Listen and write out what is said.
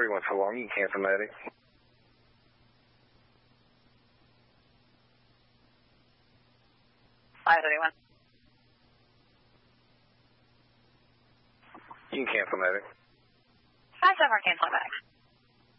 already went so long. You can cancel Maddie. You can cancel Maddie. 5-7, cancel back.